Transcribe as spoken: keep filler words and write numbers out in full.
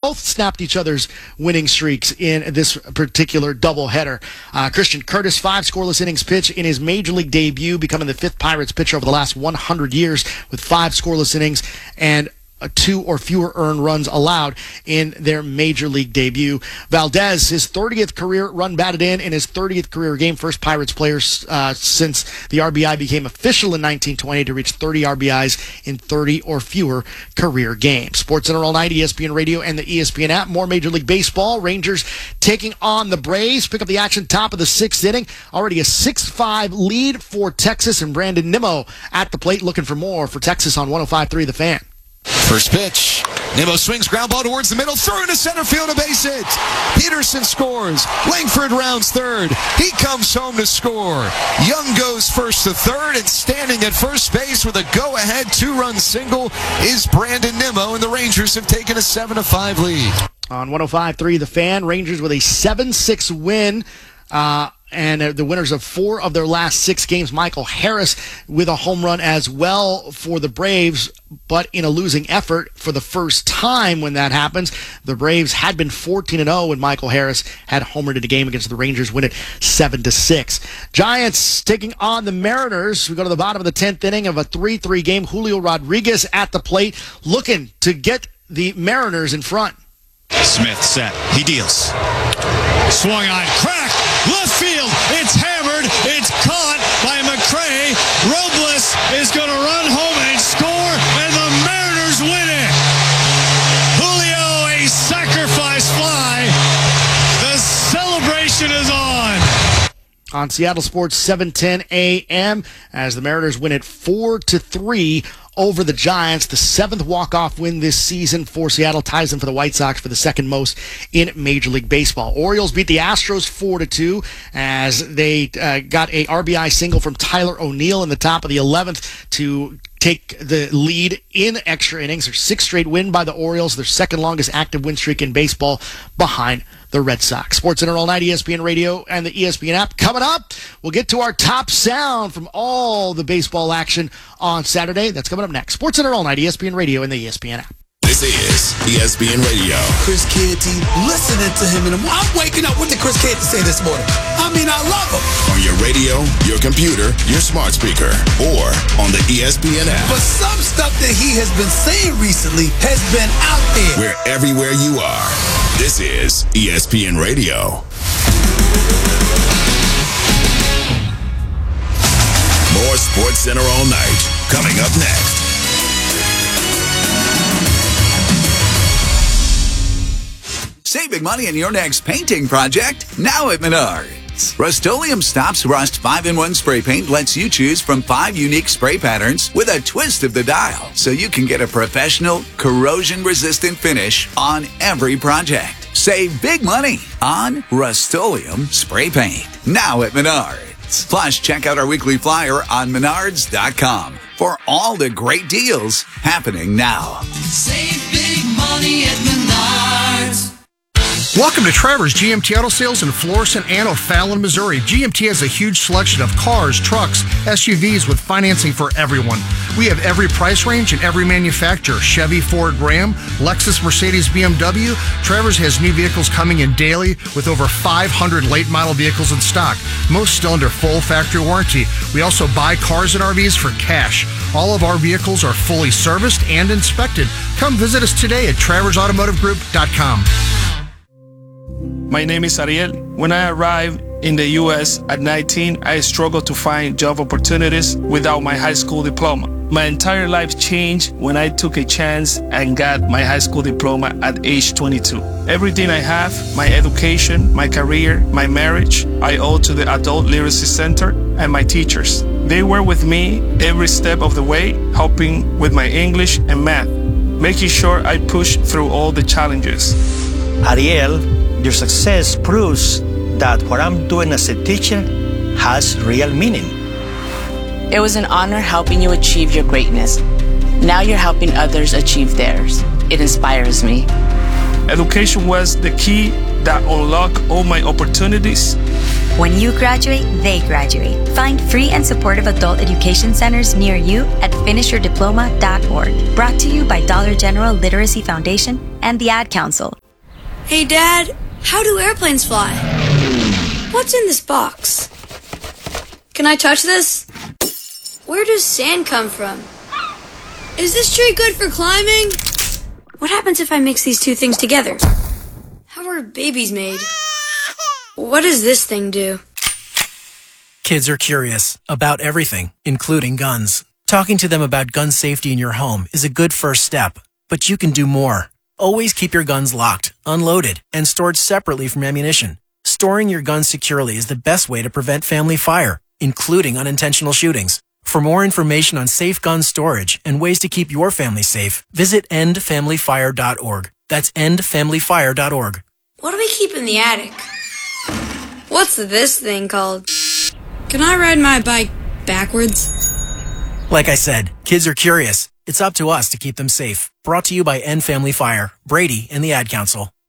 both snapped each other's winning streaks in this particular doubleheader. Uh, Christian Curtis, five scoreless innings pitch in his major league debut, becoming the fifth Pirates pitcher over the last one hundred years with five scoreless innings and Uh, two or fewer earned runs allowed in their major league debut. Valdez, his thirtieth career run batted in in his thirtieth career game, first Pirates player uh, since the R B I became official in nineteen twenty to reach thirty R B Is in thirty or fewer career games. SportsCenter all night, E S P N Radio and the E S P N app. More Major League Baseball. Rangers taking on the Braves. Pick up the action top of the sixth inning. Already a six five lead for Texas, and Brandon Nimmo at the plate looking for more for Texas on one oh five point three The Fan. First pitch. Nimmo swings, ground ball towards the middle, through into center field, a base hit. Peterson scores. Langford rounds third. He comes home to score. Young goes first to third, and standing at first base with a go-ahead two-run single is Brandon Nimmo, and the Rangers have taken a seven to five lead. On one oh five point three The Fan, Rangers with a seven six win. Uh, and the winners of four of their last six games. Michael Harris with a home run as well for the Braves, but in a losing effort for the first time when that happens. The Braves had been fourteen and oh when Michael Harris had homered in a game against the Rangers, win it seven to six. Giants taking on the Mariners. We go to the bottom of the tenth inning of a three three game. Julio Rodriguez at the plate, looking to get the Mariners in front. Smith set. He deals. Swung on. Crack. Left field. It's hammered. It's caught by McCray. Robles is going to run home and score, and the Mariners win it. Julio, a sacrifice fly. The celebration is on. On Seattle Sports seven ten A M as the Mariners win it four to three over the Giants. The seventh walk-off win this season for Seattle, ties them for the White Sox for the second most in Major League Baseball. Orioles beat the Astros four to two as they uh, got a R B I single from Tyler O'Neill in the top of the eleventh to take the lead in extra innings. Their sixth straight win by the Orioles, their second longest active win streak in baseball behind the Red Sox. SportsCenter all night, E S P N Radio and the E S P N app. Coming up, we'll get to our top sound from all the baseball action on Saturday. That's coming up next. SportsCenter all night, E S P N Radio and the E S P N app. This is E S P N Radio. Chris Canty, listening to him in the morning. I'm waking up. What did Chris Canty say this morning? I mean, I love him. On your radio, your computer, your smart speaker, or on the E S P N app. But some stuff that he has been saying recently has been out there. We're everywhere you are. This is E S P N Radio. More SportsCenter all night. Coming up next. Save big money on your next painting project now at Menards. Rust-Oleum Stops Rust five in one spray paint lets you choose from five unique spray patterns with a twist of the dial, so you can get a professional, corrosion-resistant finish on every project. Save big money on Rust-Oleum spray paint now at Menards. Plus, check out our weekly flyer on menards dot com for all the great deals happening now. Save big money at Menards. Welcome to Travers G M T Auto Sales in Florissant and O'Fallon, Missouri. G M T has a huge selection of cars, trucks, S U Vs with financing for everyone. We have every price range and every manufacturer. Chevy, Ford, Ram, Lexus, Mercedes, B M W. Travers has new vehicles coming in daily with over five hundred late model vehicles in stock, most still under full factory warranty. We also buy cars and R Vs for cash. All of our vehicles are fully serviced and inspected. Come visit us today at travers automotive group dot com. My name is Ariel. When I arrived in the U S at nineteen, I struggled to find job opportunities without my high school diploma. My entire life changed when I took a chance and got my high school diploma at age twenty-two. Everything I have, my education, my career, my marriage, I owe to the Adult Literacy Center and my teachers. They were with me every step of the way, helping with my English and math, making sure I pushed through all the challenges. Ariel, your success proves that what I'm doing as a teacher has real meaning. It was an honor helping you achieve your greatness. Now you're helping others achieve theirs. It inspires me. Education was the key that unlocked all my opportunities. When you graduate, they graduate. Find free and supportive adult education centers near you at finish your diploma dot org. Brought to you by Dollar General Literacy Foundation and the Ad Council. Hey, Dad, how do airplanes fly? What's in this box? Can I touch this? Where does sand come from? Is this tree good for climbing? What happens if I mix these two things together? How are babies made? What does this thing do? Kids are curious about everything, including guns. Talking to them about gun safety in your home is a good first step, but you can do more. Always keep your guns locked, unloaded, and stored separately from ammunition. Storing your guns securely is the best way to prevent family fire, including unintentional shootings. For more information on safe gun storage and ways to keep your family safe, visit end family fire dot org. That's end family fire dot org. What do we keep in the attic? What's this thing called? Can I ride my bike backwards? Like I said, kids are curious. It's up to us to keep them safe. Brought to you by End Family Fire, Brady, and the Ad Council.